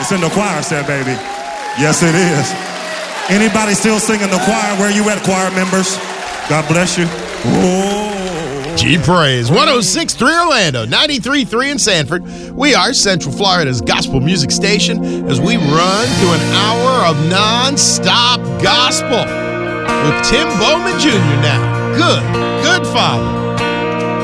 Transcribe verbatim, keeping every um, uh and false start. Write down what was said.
It's in the choir set, baby. Yes, it is. Anybody still singing the choir? Where you at, choir members? God bless you. Oh. G Praise. one oh six point three Orlando, ninety-three point three in Sanford. We are Central Florida's gospel music station as we run through an hour of non-stop gospel with Tim Bowman Junior now. Good, good Father.